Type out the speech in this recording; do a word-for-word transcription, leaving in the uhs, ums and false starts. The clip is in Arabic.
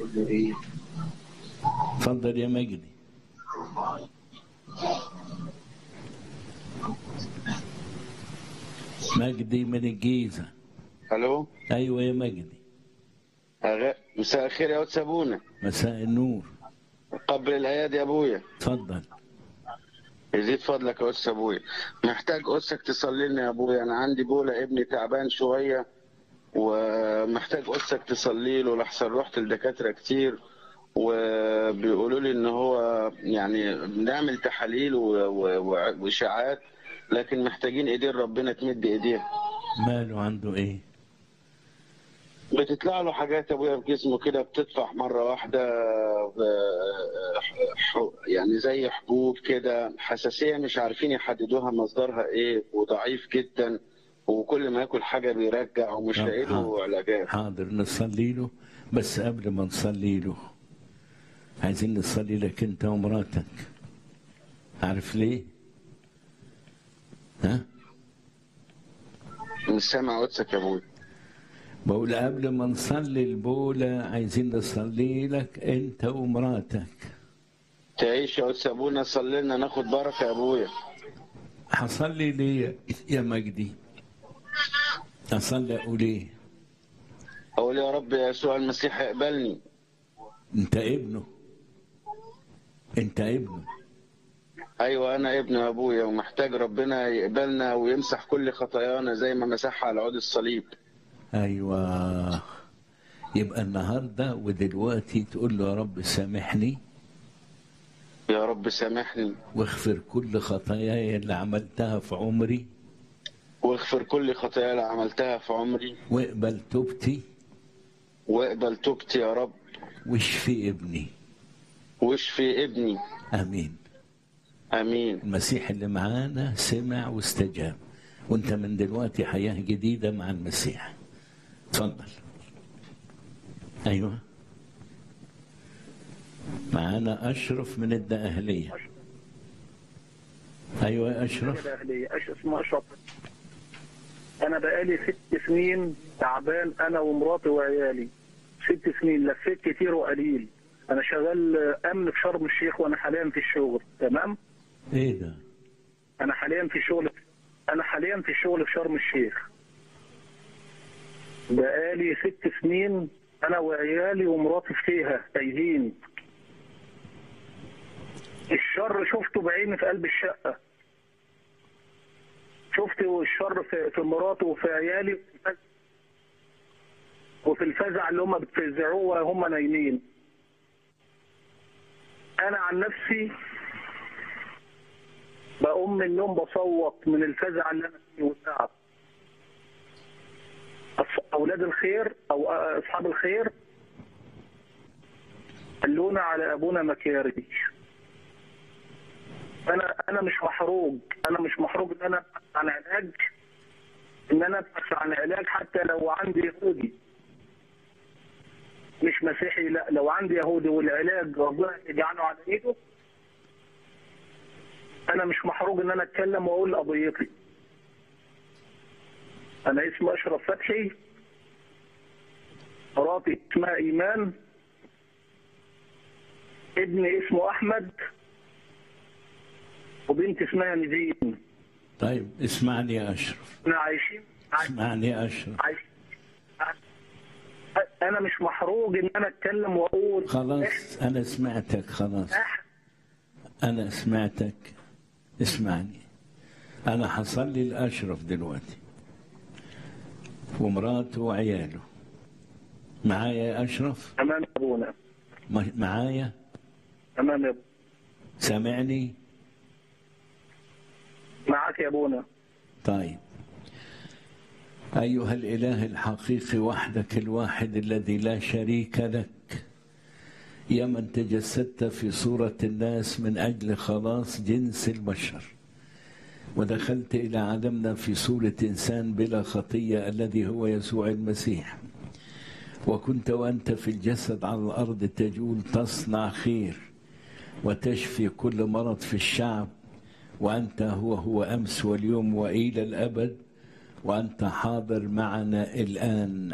اتفضل يا مجدي. مجدي من الجيزة. الو. ايوه يا مجدي. أغ... مساء الخير يا أستاذ أبونا. مساء النور. قبل الايادي يا ابويا. اتفضل. يزيد فضلك يا استاذ ابويا. محتاج قدسك تصلي لنا يا ابويا، انا عندي بولا ابني تعبان شويه ومحتاج قدسك تصلي له لحسن رحت لدكاتره كتير وبيقولوا لي ان هو يعني بنعمل تحاليل واشاعات لكن محتاجين ايدين ربنا تمد ايديها. ماله عنده ايه؟ بتطلع له حاجات يا ابويا في جسمه كده بتطفح مره واحده، يعني زي حبوب كده، حساسيه مش عارفين يحددوها مصدرها ايه، وضعيف جدا وكل ما ياكل حاجه بيرجع ومش لاقي له علاجات. حاضر نصلي له، بس قبل ما نصلي له عايزين نصلي لك انت ومراتك. عارف ليه؟ ها؟ مش سامع قدسك يا ابويا. بقول قبل ما نصلي البولة عايزين نصلي لك انت ومراتك. تعيش يا أستاذ أبونا، صلي لنا ناخد بركة يا أبويا. هصلي ليه يا مجدي؟ أصلي أقول إيه؟ أقول يا رب يسوع المسيح اقبلني. أنت ابنه. أنت ابنه. أيوة أنا ابنه يا أبويا، ومحتاج ربنا يقبلنا ويمسح كل خطايانا زي ما مسحها على عود الصليب. أيوة. يبقى النهاردة ودلوقتي تقول له يا رب سامحني. يا رب سامحني. واغفر كل خطاياي اللي عملتها في عمري. واغفر كل خطاياي اللي عملتها في عمري. واقبل توبتي. واقبل توبتي يا رب. واشفي ابني. واشفي ابني. آمين. آمين. المسيح اللي معانا سمع واستجاب، وانت من دلوقتي حياة جديدة مع المسيح. اتفضل. ايوه. معانا اشرف من الدقهلية. ايوه يا اشرف. الدقهلية. اسمه اشرف. انا بقالي ست سنين تعبان انا ومراتي وعيالي. ست سنين لفيت كتير وقليل. انا شغال امن في شرم الشيخ وانا حاليا في الشغل. تمام. ايه ده؟ انا حاليا في الشغل انا حاليا في الشغل في شرم الشيخ. بقالي ست سنين انا وعيالي ومراتي فيها تايهين. الشر شفته بعيني في قلب الشقه. شفت الشر في, في مراتي وفي عيالي وفي الفزع اللي هم بتفزعوه وهم نايمين. انا عن نفسي بقوم من النوم بصوت من الفزع اللي انا فيه والتعب. اولاد الخير او اصحاب الخير قالونا على ابونا مكاري. انا انا مش محروج، انا مش محروج ان انا ابحث عن علاج، ان انا ابحث عن علاج حتى لو عندي يهودي مش مسيحي، لا لو عندي يهودي والعلاج ربنا يجعله على ايده انا مش محروج ان انا اتكلم واقول قضيتي. انا اسمي اشرف فتحي، مراتي اسمها ايمان، ابني اسمه احمد، وبنتي اسمها نزين. طيب اسمعني يا اشرف. احنا عايشين اسمعني يا اشرف. عايشين. انا مش محروج ان انا اتكلم واقول. خلاص انا سمعتك. خلاص انا سمعتك. اسمعني. انا حصلي لاشرف دلوقتي ومراته وعياله. معايا يا اشرف؟ تمام يا ابونا. معايا؟ تمام يا ابونا. سامعني؟ معاك يا ابونا. طيب. أيها الإله الحقيقي وحدك الواحد الذي لا شريك لك، يا من تجسدت في صورة الناس من أجل خلاص جنس البشر، ودخلت إلى عالمنا في صورة إنسان بلا خطية الذي هو يسوع المسيح، وكنت وأنت في الجسد على الأرض تجول تصنع خير وتشفي كل مرض في الشعب، وأنت هو هو أمس واليوم وإلى الأبد، وأنت حاضر معنا الآن